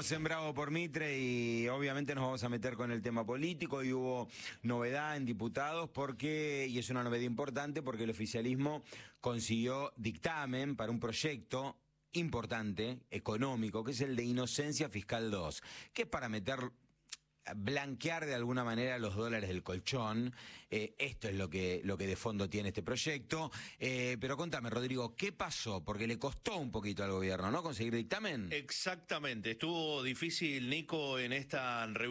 Estamos en Bravo por Mitre y obviamente nos vamos a meter con el tema político y hubo novedad en diputados y es una novedad importante porque el oficialismo consiguió dictamen para un proyecto importante, económico, que es el de Inocencia Fiscal 2, que es para blanquear de alguna manera los dólares del colchón. Esto es lo que de fondo tiene este proyecto. Pero contame, Rodrigo, ¿qué pasó? Porque le costó un poquito al gobierno, ¿no? Conseguir dictamen. Exactamente, estuvo difícil, Nico, en esta reunión.